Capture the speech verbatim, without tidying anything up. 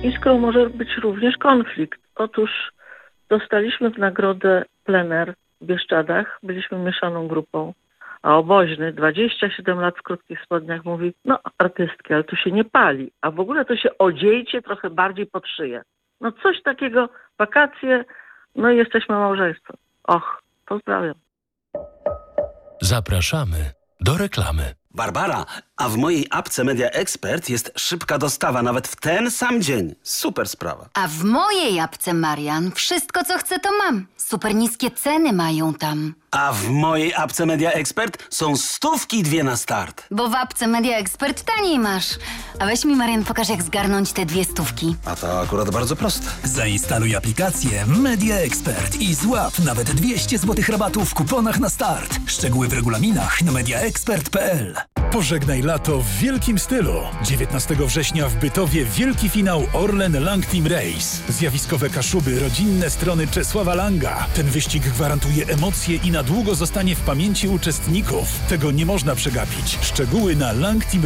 Iskrą może być również konflikt. Otóż dostaliśmy w nagrodę plener w Bieszczadach, byliśmy mieszaną grupą, a oboźny, dwadzieścia siedem lat w krótkich spodniach, mówi, no artystki, ale tu się nie pali, a w ogóle to się odziejcie trochę bardziej pod szyję. No coś takiego, wakacje, no i jesteśmy małżeństwem. Och, pozdrawiam. Zapraszamy do reklamy. Barbara, a w mojej apce Media Expert jest szybka dostawa nawet w ten sam dzień. Super sprawa. A w mojej apce, Marian, wszystko co chcę to mam. Super niskie ceny mają tam. A w mojej apce Media Expert są stówki dwie na start. Bo w apce Media Expert taniej masz. A weź mi, Marian, pokaż jak zgarnąć te dwie stówki. A to akurat bardzo proste. Zainstaluj aplikację Media Expert i złap nawet dwieście złotych rabatu w kuponach na start. Szczegóły w regulaminach na mediaexpert kropka p l. Pożegnaj lato w wielkim stylu. dziewiętnastego września w Bytowie wielki finał Orlen Lang Team Race. Zjawiskowe Kaszuby, rodzinne strony Czesława Langa. Ten wyścig gwarantuje emocje i na długo zostanie w pamięci uczestników. Tego nie można przegapić. Szczegóły na lang team